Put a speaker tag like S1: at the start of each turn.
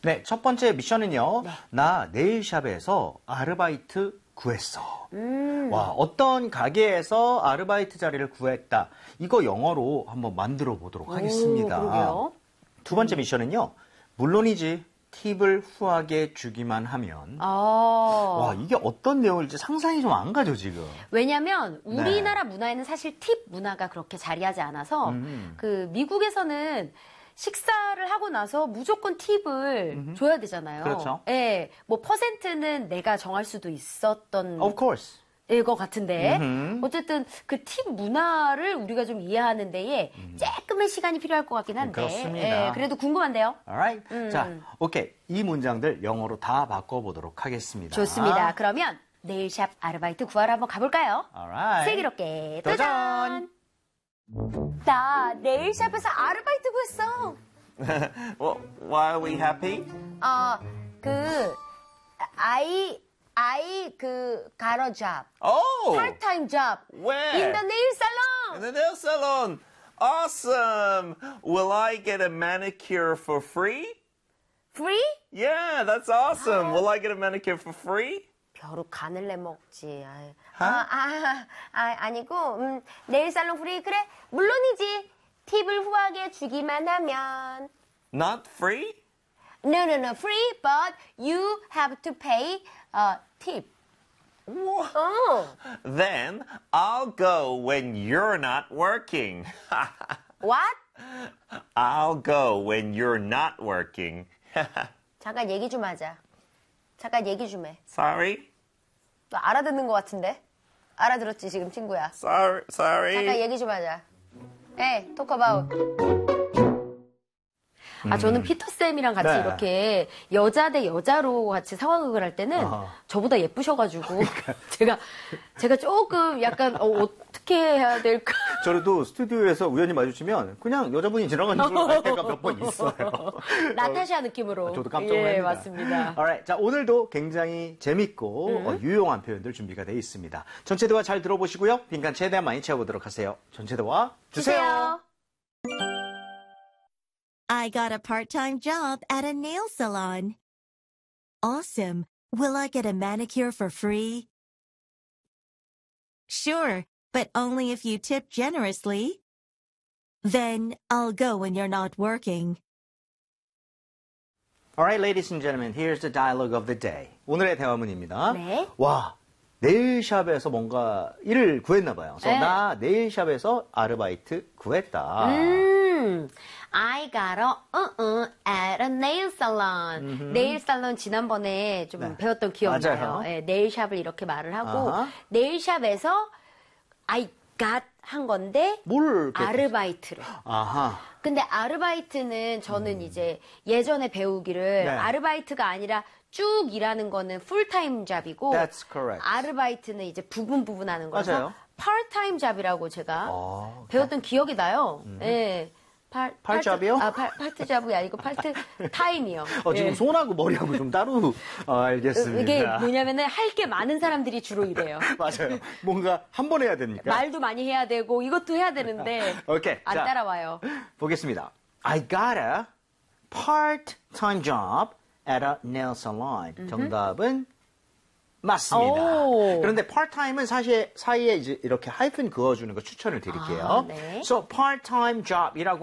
S1: 네, 첫 번째 미션은요. 나 네일샵에서 아르바이트 구했어. 와, 어떤 가게에서 아르바이트 자리를 구했다. 이거 영어로 한번 만들어 보도록 하겠습니다.
S2: 그러게요.
S1: 두 번째 미션은요. 물론이지 팁을 후하게 주기만 하면.
S2: 와,
S1: 이게 어떤 내용일지 상상이 좀 안 가죠, 지금.
S2: 왜냐면 우리나라 문화에는 사실 팁 문화가 그렇게 자리하지 않아서 그 미국에서는 식사를 하고 나서 무조건 팁을 줘야 되잖아요.
S1: 그렇죠.
S2: 예, 뭐 퍼센트는 내가 정할 수도 있었던
S1: Of course.
S2: 것 같은데 어쨌든 그 팁 문화를 우리가 좀 이해하는 데에 조금의 시간이 필요할 것 같긴 한데
S1: 그렇습니다.
S2: 예, 그래도 궁금한데요.
S1: Alright. 자, 오케이. 이 문장들 영어로 다 바꿔보도록 하겠습니다.
S2: 좋습니다. 그러면 네일샵 아르바이트 구하러 한번 가볼까요?
S1: Alright.
S2: 슬기롭게
S1: 도전!
S2: 나 네일샵에서 아르바이트 구했어.
S3: Well, why are we happy?
S2: I got a job.
S3: Oh!
S2: Part-time job.
S3: Where?
S2: In the nail
S3: In
S2: salon.
S3: the nail salon. Awesome! Will I get a manicure for free?
S2: Free?
S3: Yeah, that's awesome. Will I get a manicure for free?
S2: 벼룩 간을 내 먹지. 아니고 네일 살롱 프리 그래 물론이지. 팁을 후하게 주기만 하면.
S3: Not free?
S2: No, free, but you have to pay tip.
S3: Then I'll go when you're not working.
S2: What?
S3: I'll go when you're not working.
S2: 잠깐 얘기 좀 하자. 잠깐 얘기 좀 해.
S3: Sorry?
S2: 너 알아듣는 것 같은데? 알아들었지 지금 친구야.
S3: Sorry.
S2: 잠깐 얘기 좀 하자. Hey, talk about. 저는 피터쌤이랑 같이
S1: 네.
S2: 이렇게 여자 대 여자로 같이 상황극을 할 때는 저보다 예쁘셔가지고 제가 조금 약간 어떻게 해야 될까.
S1: 저도 스튜디오에서 우연히 마주치면 그냥 여자분이 지나가는 줄 알 때가 몇 번 있어요.
S2: 나타샤 느낌으로.
S1: 저도 깜짝 놀랍니다.
S2: 예, 맞습니다.
S1: Alright, 자, 오늘도 굉장히 재밌고 유용한 표현들 준비가 되어 있습니다. 전체 대화 잘 들어보시고요. 빈칸 최대한 많이 채워보도록 하세요. 전체 대화 주세요.
S4: I got a part-time job at a nail salon. Awesome. Will I get a manicure for free? Sure, but only if you tip generously. Then I'll go when you're not working.
S1: Alright, ladies and gentlemen, here's the dialogue of the day. 오늘의 대화문입니다.
S2: 네.
S1: 와, 네일샵에서 뭔가 일을 구했나 봐요. 그래서
S2: 네.
S1: 나 네일샵에서 아르바이트 구했다.
S2: I got a at a nail salon. 네일 살론 지난번에 좀 배웠던 기억나요.
S1: 맞아요.
S2: 예, 네일샵을 이렇게 말을 하고
S1: 아하.
S2: 네일샵에서 I got 한 건데
S1: 뭘
S2: 아르바이트를.
S1: 아하.
S2: 근데 아르바이트는 저는 이제 예전에 배우기를
S1: 네.
S2: 아르바이트가 아니라 쭉 일하는 거는 풀타임 잡이고
S1: That's correct.
S2: 아르바이트는 이제 부분 하는 거라서
S1: 맞아요.
S2: 파트타임 잡이라고 제가 배웠던 기억이 나요. 예.
S1: 팔잡이요?
S2: 파트 잡이 아니고 파트 타임이요.
S1: 지금
S2: 예.
S1: 손하고 머리하고 좀 따로 알겠습니다.
S2: 이게 뭐냐면은 할 게 많은 사람들이 주로 이래요.
S1: 맞아요. 뭔가 한 번 해야 되니까.
S2: 말도 많이 해야 되고 이것도 해야 되는데
S1: 오케이.
S2: 안
S1: 자,
S2: 따라와요.
S1: 보겠습니다. I got a part-time job at a nail salon. 정답은 맞습니다.
S2: 오.
S1: 그런데 part-time은 사이에 이제 이렇게 하이픈 그어주는 거 추천을 드릴게요.
S2: 네.
S1: So part-time job이라고